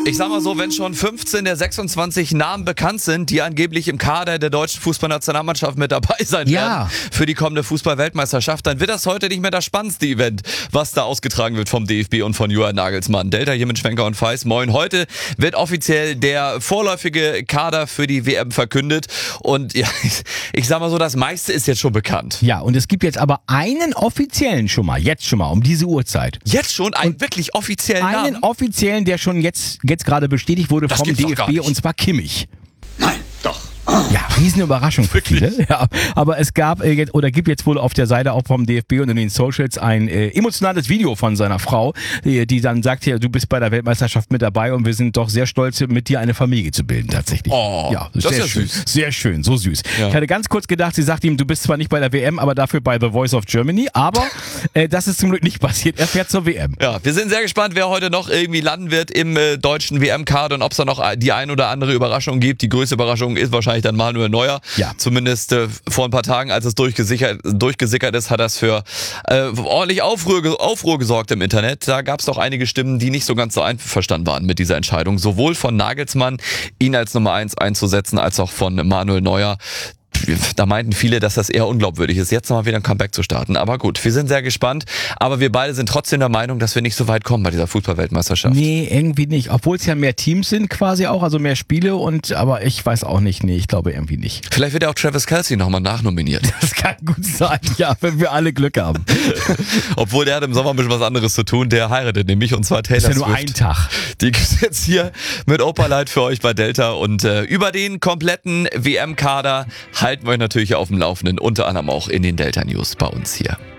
Ich sag mal so, wenn schon 15 der 26 Namen bekannt sind, die angeblich im Kader der deutschen Fußballnationalmannschaft mit dabei sein werden für die kommende Fußball-Weltmeisterschaft, dann wird das heute nicht mehr das spannendste Event, was da ausgetragen wird vom DFB und von Julian Nagelsmann. Delta hier mit Schwenker und Feis. Moin. Heute wird offiziell der vorläufige Kader für die WM verkündet und ja, ich sag mal so, das meiste ist jetzt schon bekannt. Ja, und es gibt jetzt aber einen offiziellen jetzt schon mal, um diese Uhrzeit. Jetzt schon einen wirklich offiziellen Namen? Einen offiziellen, der schon jetzt gerade bestätigt wurde Das vom gibt's doch gar DFB, nicht. und zwar Kimmich. Nein, doch. Ja, Riesenüberraschung für viele. Ja, aber es gibt jetzt wohl auf der Seite auch vom DFB und in den Socials ein emotionales Video von seiner Frau, die dann sagt, ja, du bist bei der Weltmeisterschaft mit dabei und wir sind doch sehr stolz, mit dir eine Familie zu bilden tatsächlich. Oh, ja, das ist ja schön. süß. Sehr schön, so süß. Ja. Ich hatte ganz kurz gedacht, sie sagt ihm, du bist zwar nicht bei der WM, aber dafür bei The Voice of Germany, aber das ist zum Glück nicht passiert. Er fährt zur WM. Ja, wir sind sehr gespannt, wer heute noch irgendwie landen wird im deutschen WM-Kader und ob es da noch die ein oder andere Überraschung gibt. Die größte Überraschung ist wahrscheinlich dann Manuel Neuer. Ja. Zumindest vor ein paar Tagen, als es durchgesickert ist, hat das für ordentlich Aufruhr gesorgt im Internet. Da gab es doch einige Stimmen, die nicht so ganz so einverstanden waren mit dieser Entscheidung. Sowohl von Nagelsmann, ihn als Nummer 1 einzusetzen, als auch von Manuel Neuer. Da meinten viele, dass das eher unglaubwürdig ist, jetzt nochmal wieder ein Comeback zu starten. Aber gut, wir sind sehr gespannt. Aber wir beide sind trotzdem der Meinung, dass wir nicht so weit kommen bei dieser Fußball-Weltmeisterschaft. Nee, irgendwie nicht. Obwohl es ja mehr Teams sind quasi auch, also mehr Spiele aber ich weiß auch nicht. Nee, ich glaube irgendwie nicht. Vielleicht wird ja auch Travis Kelce nochmal nachnominiert. Das kann gut sein, ja, wenn wir alle Glück haben. Obwohl, der hat im Sommer ein bisschen was anderes zu tun. Der heiratet nämlich, und zwar Taylor Ist ja Swift. nur ein Tag. Die gibt's jetzt hier mit Opalite für euch bei Delta. Und über den kompletten WM-Kader halten wir euch natürlich auf dem Laufenden. Unter anderem auch in den Delta News bei uns hier.